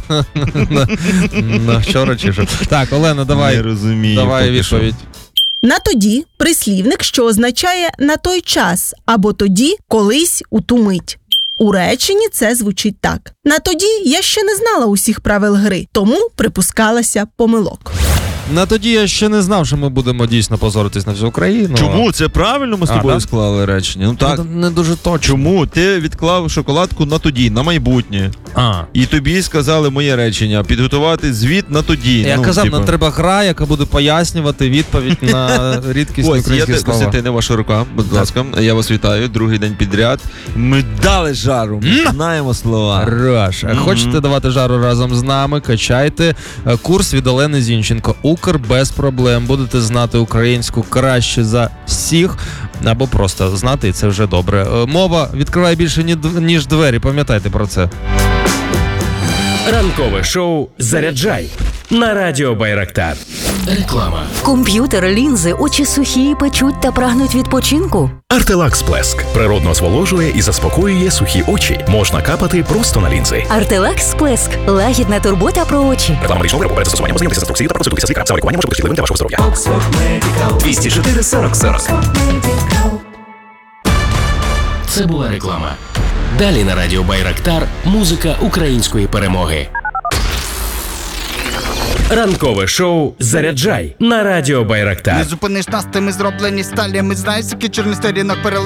Вчора чи що? Так, Олена, давай відповідь. На тоді – прислівник, що означає «на той час» або «тоді, колись, у ту мить». У реченні це звучить так. На тоді я ще не знала усіх правил гри, тому припускалася помилок. На тоді я ще не знав, що ми будемо дійсно позоритись на всю Україну. Чому? Це правильно ми з тобою склали речення? Ну так. Не дуже точно. Чому? Ти відклав шоколадку на тоді, на майбутнє. І тобі сказали моє речення, підготувати звіт на тоді. Я казав, нам треба гра, яка буде пояснювати відповідь на рідкісні українські слова. Костянтине, ваша рука, будь ласка. Я вас вітаю, другий день підряд. Ми дали жару, ми знаємо слова. Хорош. Хочете давати жару разом з нами? Качайте курс від Олени Зінченко. Укр без проблем. Будете знати українську краще за всіх. Або просто знати, і це вже добре. Мова відкриває більше, ніж двері. Пам'ятайте про це. Ранкове шоу «Заряджай» на радіо Байрактар. Реклама. Комп'ютер, лінзи, очі сухі, печуть та прагнуть відпочинку. Артелакс Плеск природно зволожує і заспокоює сухі очі. Можна капати просто на лінзи. Артелакс Плеск – лагідна турбота про очі. Реклама медичного виробу перед застосуванням ознайомитися з інструкцією та проконсультуйтеся з лікарем. Саме лікування може бути шкідливим для вашого здоров'я. 204 40 40. Це була реклама. Далі на радіо Байрактар музика української перемоги. Ранкове шоу «Заряджай» на радіо Байрактар. Не зупиниш нас, ми зроблені сталі. Ми знаєш, який чорний сторінок